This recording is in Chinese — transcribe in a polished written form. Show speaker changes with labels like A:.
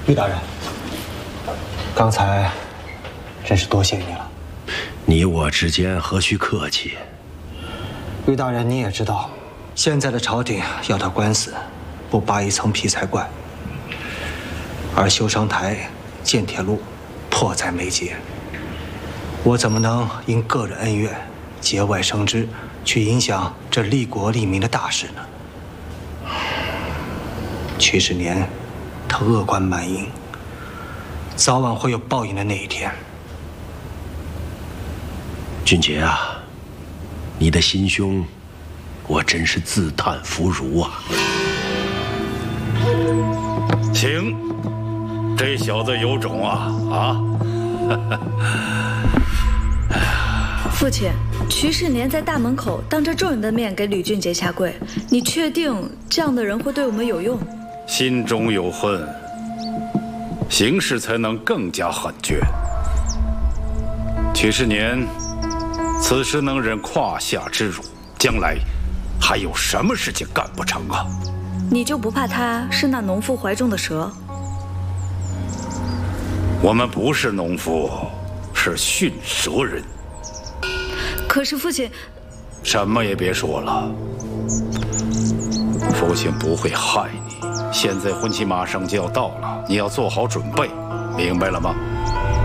A: 玉大人，刚才真是多谢你了。
B: 你我之间何须客气？
A: 玉大人，你也知道，现在的朝廷要他官司，不扒一层皮才怪。而修商台、建铁路，迫在眉睫。我怎么能因个人恩怨，节外生枝，去影响这利国利民的大事呢？曲世年，他恶贯满盈，早晚会有报应的那一天。
B: 俊杰啊，你的心胸，我真是自叹弗如啊！
C: 行，这小子有种啊！
D: 父亲，瞿世年在大门口当着众人的面给吕俊杰下跪，你确定这样的人会对我们有用？
C: 心中有恨，行事才能更加狠绝。瞿世年此时能忍胯下之辱，将来还有什么事情干不成啊？
D: 你就不怕他是那农妇怀中的蛇？
C: 我们不是农夫，是驯蛇人。
D: 可是父亲，
C: 什么也别说了，父亲不会害你。现在婚期马上就要到了，你要做好准备，明白了吗？